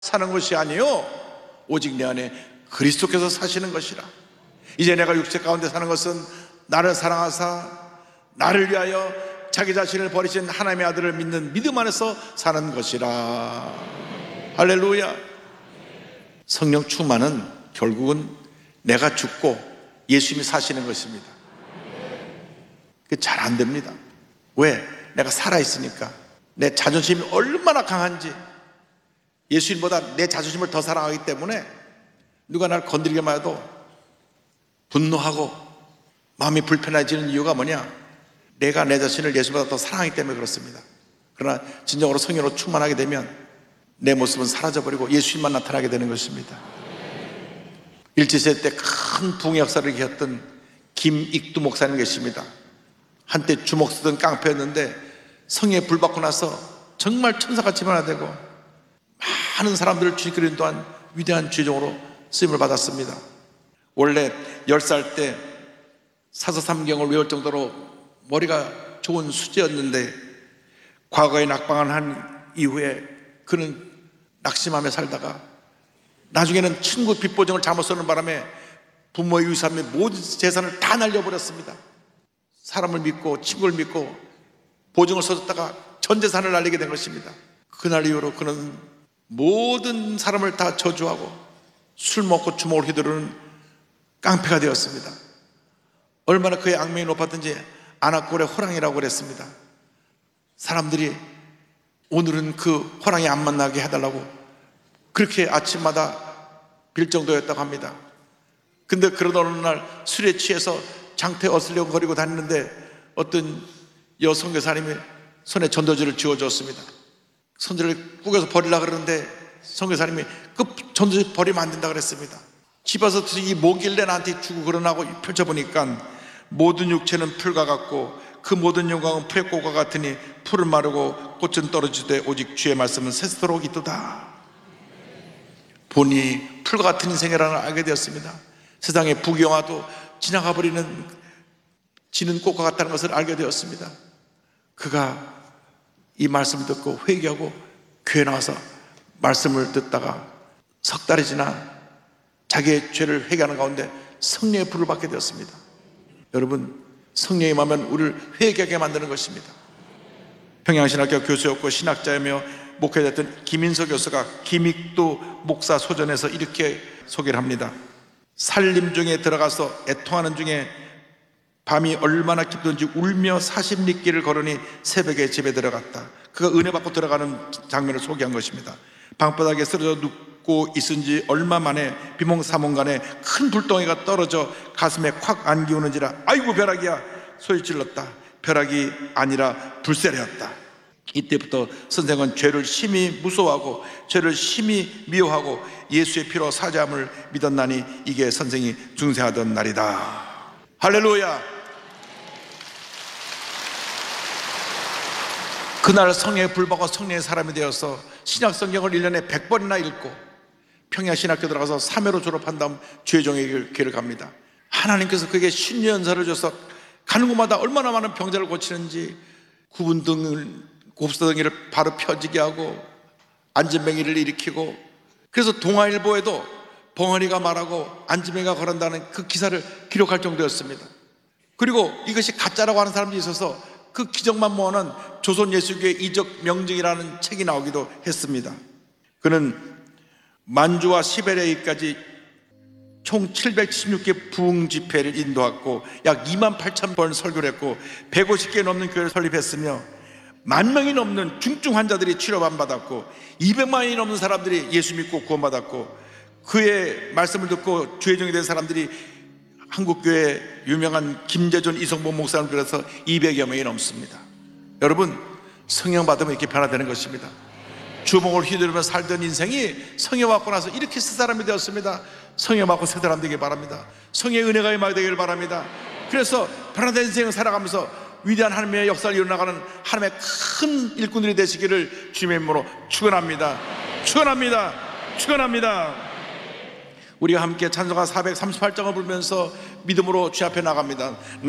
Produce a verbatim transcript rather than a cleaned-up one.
사는 것이 아니요 오직 내 안에 그리스도께서 사시는 것이라. 이제 내가 육체 가운데 사는 것은 나를 사랑하사 나를 위하여 자기 자신을 버리신 하나님의 아들을 믿는 믿음 안에서 사는 것이라. 할렐루야. 성령 충만은 결국은 내가 죽고 예수님이 사시는 것입니다. 그게 잘 안 됩니다. 왜? 내가 살아있으니까. 내 자존심이 얼마나 강한지, 예수님보다 내 자존심을 더 사랑하기 때문에 누가 나를 건드리기만 해도 분노하고 마음이 불편해지는 이유가 뭐냐? 내가 내 자신을 예수보다 더 사랑하기 때문에 그렇습니다. 그러나 진정으로 성령으로 충만하게 되면 내 모습은 사라져버리고 예수님만 나타나게 되는 것입니다. 일제시대 때 큰 부흥의 역사를 일으켰던 김익두 목사님 계십니다. 한때 주먹 쓰던 깡패였는데 성령에 불 받고 나서 정말 천사같이 변화되고 많은 사람들을 주시기는 또한 위대한 주종으로 쓰임을 받았습니다. 원래 열 살 때 사서삼경을 외울 정도로 머리가 좋은 수재였는데 과거에 낙방을 한 이후에 그는 낙심하며 살다가 나중에는 친구 빚보증을 잘못 쓰는 바람에 부모의 유산의 모든 재산을 다 날려버렸습니다. 사람을 믿고 친구를 믿고 보증을 써줬다가 전 재산을 날리게 된 것입니다. 그날 이후로 그는 모든 사람을 다 저주하고 술 먹고 주먹을 휘두르는 깡패가 되었습니다. 얼마나 그의 악명이 높았던지 안악골의 호랑이라고 그랬습니다. 사람들이 오늘은 그 호랑이 안 만나게 해달라고 그렇게 아침마다 빌 정도였다고 합니다. 근데 그러던 어느 날 술에 취해서 장태 어슬려고 거리고 다니는데 어떤 여선교사님이 손에 전도지를 쥐어줬습니다. 선지를 꾸겨서 버리려고 그러는데 선교사님이 그 전도지 버리면 안 된다 그랬습니다. 집 와서 이 뭐길래 나한테 주고 그러나고 펼쳐보니까 모든 육체는 풀과 같고 그 모든 영광은 풀의 꽃과 같으니 풀은 마르고 꽃은 떨어지되 오직 주의 말씀은 새도록 있도다. 보니 풀과 같은 인생이라는 걸 알게 되었습니다. 세상의 부귀영화도 지나가 버리는 지는 꽃과 같다는 것을 알게 되었습니다. 그가 이 말씀을 듣고 회개하고 교회 나와서 말씀을 듣다가 석 달이 지나 자기의 죄를 회개하는 가운데 성령의 불을 받게 되었습니다. 여러분, 성령이 임하면 우리를 회개하게 만드는 것입니다. 평양신학교 교수였고 신학자이며 목회자였던 김인석 교수가 김익두 목사 소전에서 이렇게 소개를 합니다. 살림 중에 들어가서 애통하는 중에 밤이 얼마나 깊든지 울며 사십 리길을 걸으니 새벽에 집에 들어갔다. 그가 은혜 받고 들어가는 장면을 소개한 것입니다. 방바닥에 쓰러져 눕고 있은 지 얼마 만에 비몽사몽간에 큰 불덩이가 떨어져 가슴에 콱 안기우는지라 아이고 벼락이야 소리 질렀다. 벼락이 아니라 불세례였다. 이때부터 선생은 죄를 심히 무서워하고 죄를 심히 미워하고 예수의 피로 사죄함을 믿었나니 이게 선생이 중생하던 날이다. 할렐루야. 그날 성령의 불받고 성령의 사람이 되어서 신약 성경을 일 년에 백 번이나 읽고 평양신학교 들어가서 삼 회로 졸업한 다음 주의종의 길을 갑니다. 하나님께서 그에게 신유연사를 줘서 가는 곳마다 얼마나 많은 병자를 고치는지 구분등을 곱사등이를 바로 펴지게 하고 안진뱅이를 일으키고, 그래서 동아일보에도 벙어리가 말하고 안진뱅이가 걸은다는 그 기사를 기록할 정도였습니다. 그리고 이것이 가짜라고 하는 사람들이 있어서 그 기적만 모아놓은 조선 예수교회 이적 명증이라는 책이 나오기도 했습니다. 그는 만주와 시베리아까지 총 칠백칠십육 개 부흥 집회를 인도했고 약 이만 팔천 번 설교를 했고 백오십 개 넘는 교회를 설립했으며 만 명이 넘는 중증 환자들이 치료받았고 이백만이 넘는 사람들이 예수 믿고 구원받았고 그의 말씀을 듣고 주의종이 된 사람들이 한국교회 유명한 김재준 이성봉 목사를 비롯해서 이백여 명이 넘습니다. 여러분, 성령 받으면 이렇게 변화되는 것입니다. 주먹을 휘두르며 살던 인생이 성령 받고 나서 이렇게 새 사람이 되었습니다. 성령 받고 새 사람 되길 바랍니다. 성령의 은혜가 임하게 되길 바랍니다. 그래서 변화된 인생을 살아가면서 위대한 하나님의 역사를 이뤄나가는 하나님의 큰 일꾼들이 되시기를 주님의 이름으로 축원합니다. 축원합니다. 축원합니다. 우리가 함께 찬송가 사백삼십팔 장을 부르면서 믿음으로 주 앞에 나갑니다.